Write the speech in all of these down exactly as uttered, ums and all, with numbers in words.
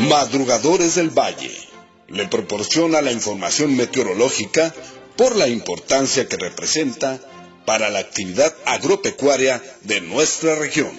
Madrugadores del Valle le proporciona la información meteorológica por la importancia que representa para la actividad agropecuaria de nuestra región.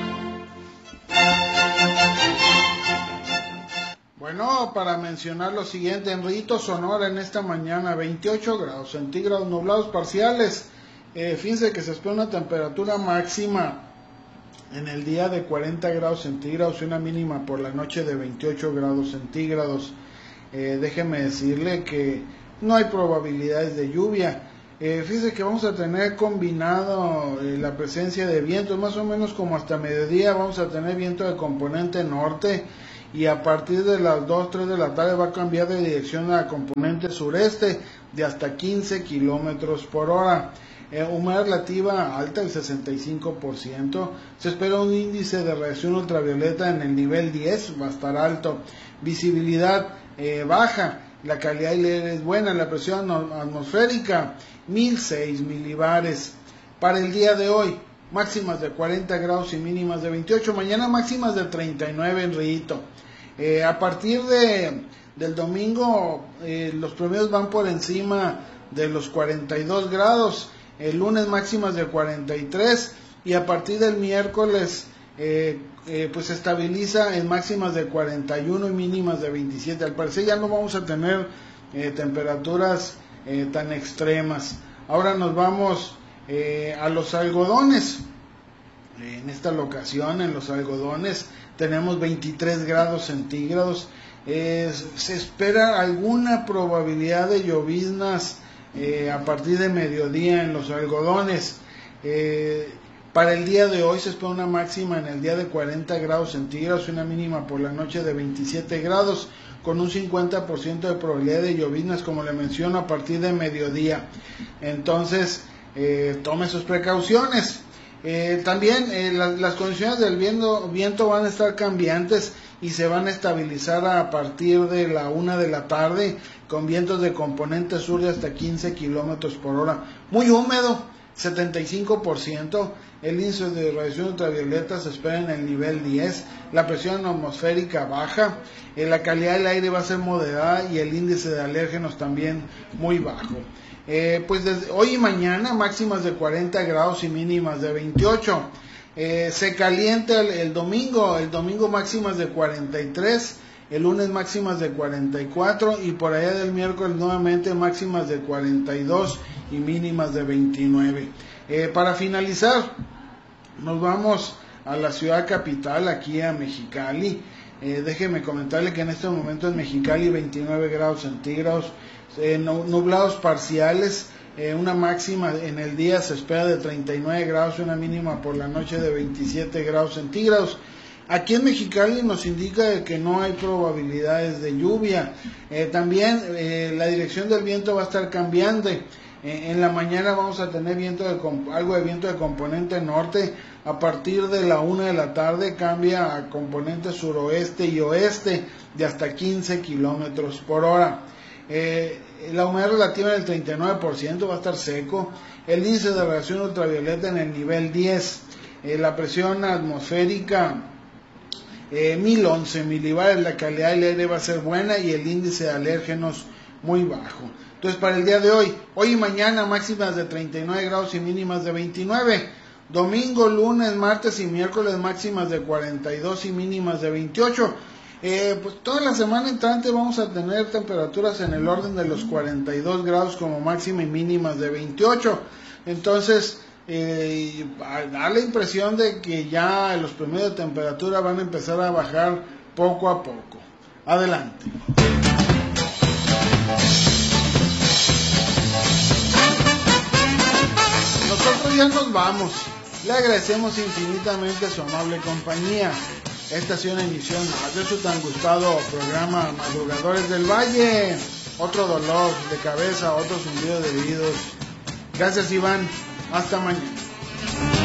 Bueno, para mencionar lo siguiente, en Rito, Sonora, en esta mañana, veintiocho grados centígrados, nublados parciales. Eh, fíjense que se espera una temperatura máxima en el día de cuarenta grados centígrados y una mínima por la noche de veintiocho grados centígrados. Eh, déjeme decirle que no hay probabilidades de lluvia. Eh, fíjese que vamos a tener combinado eh, la presencia de vientos, más o menos como hasta mediodía vamos a tener viento de componente norte, y a partir de las dos, tres de la tarde va a cambiar de dirección a componente sureste de hasta quince kilómetros por hora. Eh, humedad relativa alta, el sesenta y cinco por ciento. Se espera un índice de radiación ultravioleta en el nivel diez, va a estar alto. Visibilidad eh, baja. La calidad del aire es buena. La presión atmosférica, mil seis milibares. Para el día de hoy, máximas de cuarenta grados y mínimas de veintiocho. Mañana máximas de treinta y nueve en Rito. Eh, a partir de, del domingo, eh, los promedios van por encima de los cuarenta y dos grados. El lunes máximas de cuarenta y tres, y a partir del miércoles eh, eh, pues se estabiliza en máximas de cuarenta y uno y mínimas de veintisiete. Al parecer ya no vamos a tener eh, temperaturas eh, tan extremas. Ahora nos vamos eh, a los algodones. En esta locación, en los algodones, tenemos veintitrés grados centígrados. Eh, se espera alguna probabilidad de lloviznas Eh, a partir de mediodía en los algodones. Eh, para el día de hoy se espera una máxima en el día de cuarenta grados centígrados y una mínima por la noche de veintisiete grados, con un cincuenta por ciento de probabilidad de lloviznas, como le menciono, a partir de mediodía. Entonces eh, tome sus precauciones. Eh, también eh, la, las condiciones del viento, viento van a estar cambiantes y se van a estabilizar a partir de la una de la tarde, con vientos de componente sur de hasta quince kilómetros por hora. Muy húmedo, setenta y cinco por ciento. El índice de radiación ultravioleta se espera en el nivel diez. La presión atmosférica baja. Eh, la calidad del aire va a ser moderada y el índice de alérgenos también muy bajo. Eh, pues desde hoy y mañana máximas de cuarenta grados y mínimas de veintiocho. Eh, se calienta el, el domingo, el domingo máximas de cuarenta y tres, el lunes máximas de cuarenta y cuatro, y por allá del miércoles nuevamente máximas de cuarenta y dos y mínimas de veintinueve. Eh, para finalizar, nos vamos a la ciudad capital, aquí a Mexicali. Eh, déjeme comentarle que en este momento en Mexicali veintinueve grados centígrados, eh, nublados parciales. Eh, una máxima en el día se espera de treinta y nueve grados y una mínima por la noche de veintisiete grados centígrados. Aquí en Mexicali nos indica que no hay probabilidades de lluvia. Eh, también eh, la dirección del viento va a estar cambiante. Eh, en la mañana vamos a tener viento de, algo de viento de componente norte. A partir de la una de la tarde cambia a componente suroeste y oeste de hasta quince kilómetros por hora. Eh, la humedad relativa en el treinta y nueve por ciento, va a estar seco. El índice de radiación ultravioleta en el nivel diez. Eh, la presión atmosférica eh, mil once milibares. La calidad del aire va a ser buena y el índice de alérgenos muy bajo. Entonces, para el día de hoy, hoy y mañana máximas de treinta y nueve grados y mínimas de veintinueve. Domingo, lunes, martes y miércoles máximas de cuarenta y dos y mínimas de veintiocho. Eh, pues toda la semana entrante vamos a tener temperaturas en el orden de los cuarenta y dos grados como máxima y mínimas de veintiocho. Entonces eh, da la impresión de que ya los promedios de temperatura van a empezar a bajar poco a poco. Adelante. Nosotros ya nos vamos. Le agradecemos infinitamente su amable compañía. Esta ha sido una emisión más de su tan gustado programa Madrugadores del Valle. Otro dolor de cabeza, otro zumbido de oídos. Gracias, Iván. Hasta mañana.